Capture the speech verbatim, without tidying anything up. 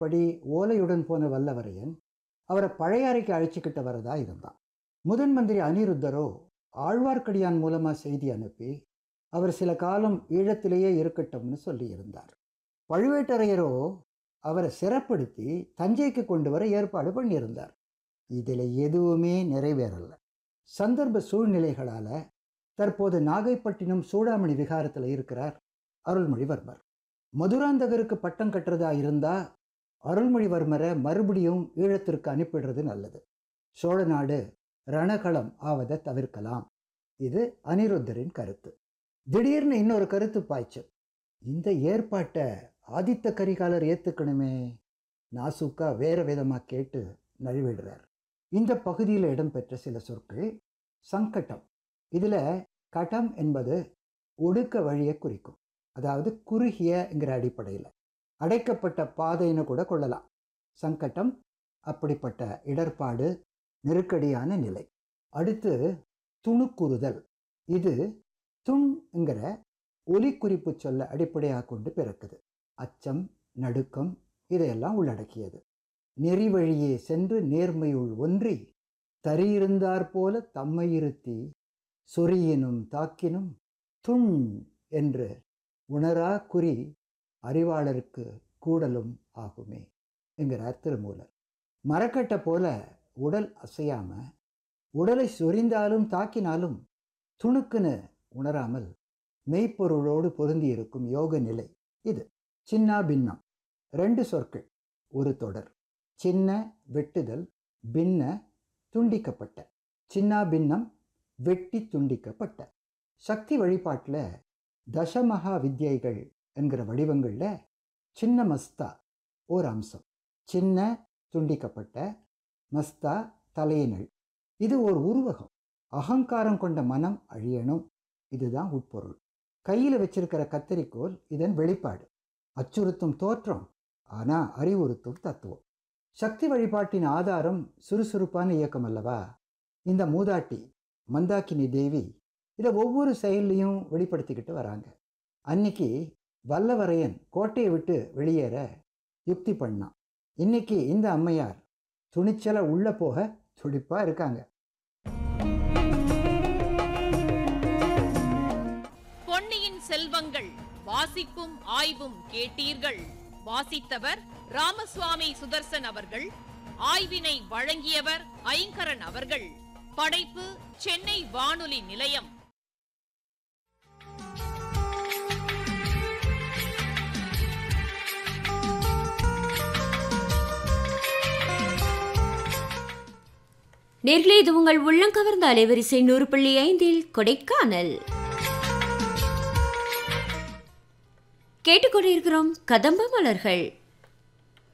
படி ஓலையுடன் போன வல்லவரையன் அவரை பழையாறைக்கு அழைச்சிக்கிட்ட வரதா இருந்தான். முதன் மந்திரி அனிருத்தரோ ஆழ்வார்க்கடியான் மூலமாக செய்தி அனுப்பி அவர் சில காலம் ஈழத்திலேயே இருக்கட்டும்னு சொல்லியிருந்தார். பழுவேட்டரையரோ அவரை சிறப்படுத்தி தஞ்சைக்கு கொண்டு வர ஏற்பாடு பண்ணியிருந்தார். இதில் எதுவுமே நிறைவேறலை. சந்தர்ப்ப சூழ்நிலைகளால் தற்போது நாகைப்பட்டினம் சூடாமணி விகாரத்தில் இருக்கிறார் அருள்மொழிவர்மர். மதுராந்தகருக்கு பட்டம் கட்டுறதா இருந்தால் அருள்மொழிவர்மரை மறுபடியும் ஈழத்திற்கு அனுப்பிடுறது நல்லது. சோழ நாடு ரணகளம் ஆவதை தவிர்க்கலாம். இது அனிருத்தரின் கருத்து. திடீர்னு இன்னொரு கருத்து பாய்ச்சு. இந்த ஏற்பாட்டை ஆதித்த கரிகாலர் ஏற்றுக்கணுமே. நாசுக்கா வேறு விதமாக கேட்டு நழுவிடுறார். இந்த பகுதியில் இடம்பெற்ற சில சொற்கள் சங்கட்டம். இதில் கட்டம் என்பது ஒடுக்க வழியை குறிக்கும். அதாவது குறுகியங்கிற அடிப்படையில் அடைக்கப்பட்ட பாதைன்னு கூட கொள்ளலாம். சங்கட்டம் அப்படிப்பட்ட இடர்பாடு, நெருக்கடியான நிலை. அடுத்து துணுக்குறுதல். இது துண்ங்கிற ஒலிக்குறிப்பு சொல்ல அடிப்படையாக கொண்டு பிறக்குது. அச்சம், நடுக்கம் இதையெல்லாம் உள்ளடக்கியது. நெறிவழியே சென்று நேர்மையுள் ஒன்றி தரியிருந்தாற் போல தம்மையிருத்தி சொறியினும் தாக்கினும் துண் என்று உணரா குறி அறிவாளருக்கு கூடலும் ஆகுமே என்கிறார் திருமூலர். மரக்கட்டை போல உடல் அசையாம உடலை சொரிந்தாலும் தாக்கினாலும் துணுக்குன்னு உணராமல் மெய்ப்பொருளோடு பொருந்தி இருக்கும் யோக நிலை இது. சின்னா பின்னம் ரெண்டு சொற்கள், ஒரு தொடர். சின்ன வெட்டுதல், பின்ன துண்டிக்கப்பட்ட. சின்னா பின்னம் வெட்டி துண்டிக்கப்பட்ட. சக்தி வழிபாட்டில் தசமகா வித்யைகள் என்கிற வடிவங்களில் சின்ன மஸ்தா ஓர் அம்சம். சின்ன துண்டிக்கப்பட்ட, மஸ்தா தலையினள். இது ஓர் உருவகம். அகங்காரம் கொண்ட மனம் அழியணும், இதுதான் உட்பொருள். கையில் வச்சிருக்கிற கத்தரிக்கோல் இதன் வெளிப்பாடு. அச்சுறுத்தும் தோற்றம், ஆனால் அறிவுறுத்தும் தத்துவம். சக்தி வழிபாட்டின் ஆதாரம் சுறுசுறுப்பான இயக்கம் அல்லவா? இந்த மூதாட்டி மந்தாக்கினி தேவி இதை ஒவ்வொரு செயல்லையும் வெளிப்படுத்திக்கிட்டு வராங்க. அன்னைக்கு வல்லவரையன் கோட்டையை விட்டு வெளியேற யுக்தி பண்ணான். இன்னைக்கு இந்த அம்மையார் துணிச்சலை உள்ள போக துடிப்பா இருக்காங்க. பொன்னியின் செல்வங்கள் வாசிப்பும் ஆய்வும் கேட்டீர்கள். வாசித்தவர் ராமசுவாமி சுதர்சன் அவர்கள். ஆய்வினை வழங்கியவர் ஐங்கரன் அவர்கள். படைப்பு சென்னை வானொலி நிலையம். நேர்களே, இது உங்கள் உள்ளங்கவர்ந்த அலைவரிசை நூறு புள்ளி ஐந்தில் கொடைக்கானல். கேட்டுக்கொண்டிருக்கிறோம் கதம்ப மலர்கள்.